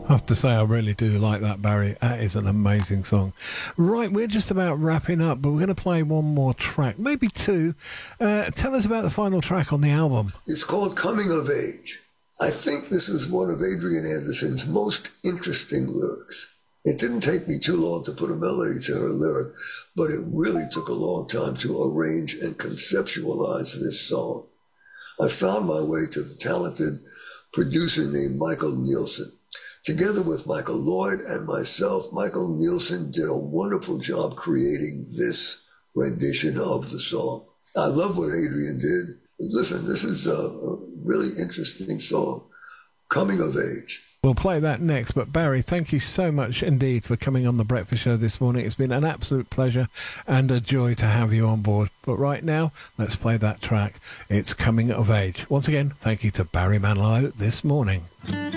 I have to say, I really do like that, Barry. That is an amazing song. Right, we're just about wrapping up, but we're going to play one more track, maybe two. Tell us about the final track on the album. It's called Coming of Age. I think this is one of Adrian Anderson's most interesting lyrics. It didn't take me too long to put a melody to her lyric, but it really took a long time to arrange and conceptualize this song. I found my way to the talented producer named Michael Nielsen. Together with Michael Lloyd and myself, Michael Nielsen did a wonderful job creating this rendition of the song. I love what Adrian did. Listen, this is a really interesting song, Coming of Age. We'll play that next, but Barry, thank you so much indeed for coming on The Breakfast Show this morning. It's been an absolute pleasure and a joy to have you on board. But right now, let's play that track. It's Coming of Age. Once again, thank you to Barry Manilow this morning.